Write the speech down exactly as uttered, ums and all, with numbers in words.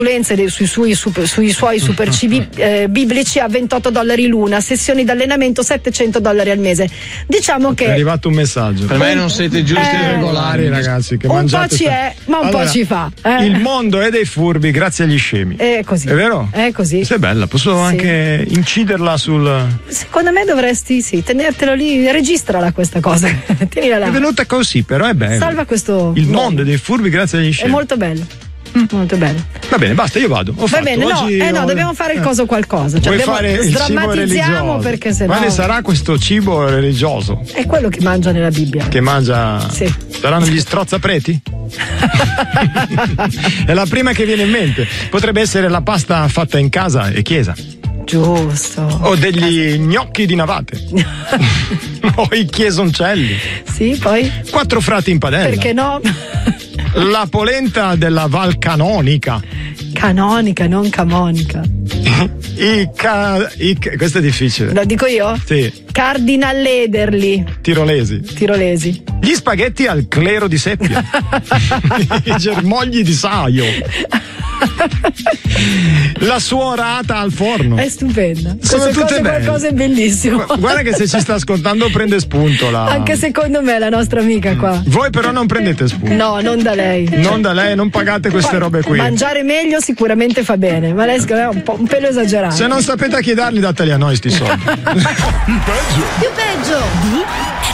dei, sui, sui, super, sui suoi super cibi eh, biblici a ventotto dollari l'una, sessioni di allenamento settecento dollari al mese. Diciamo che è arrivato un messaggio. Per me non siete giusti e eh, regolari, ragazzi. Che un po' ci è, ma un allora, po' ci fa. Eh. Il mondo è dei furbi grazie agli scemi. È così. È vero? È così. Questa è bella, posso sì. anche inciderla sul. Secondo me dovresti, sì, tenertelo lì, registrala questa cosa. Tienila là. È venuta così, però è bello. Salva questo. Il mondo è dei furbi grazie agli scemi. È molto bello. Mm. Molto bello. Va bene, basta, io vado. Ho Va fatto. bene, no, Oggi eh no, ho... dobbiamo fare il coso qualcosa. Cioè, Vuoi fare il cibo sdrammatizziamo religioso? perché sennò. Quale sarà questo cibo religioso? È quello che mangia nella Bibbia. Che mangia. Sì. Saranno gli strozzapreti? È la prima che viene in mente. Potrebbe essere la pasta fatta in casa e chiesa. Giusto. O degli gnocchi di navate. O i chiesoncelli. Sì, poi? Quattro frati in padella. Perché no? La polenta della Val Canonica. Canonica, non camonica. I, ca... I questo è difficile. Lo dico io? Sì. Cardinal Ederli. Tirolesi. Tirolesi. Gli spaghetti al clero di seppia. I germogli di saio. La suorata al forno. È stupenda. Sono Queste tutte cose, belle. qualcosa è bellissimo. Guarda che se ci sta ascoltando prende spunto la... Anche secondo me la nostra amica qua. Voi però non prendete spunto. No, non da lei. Non da lei, non pagate queste Poi, robe qui. Mangiare meglio sicuramente fa bene, ma lei secondo me è un, po', un pelo esagerato. Se non sapete a chi darli, dateli a noi sti soldi. Più peggio. Più peggio di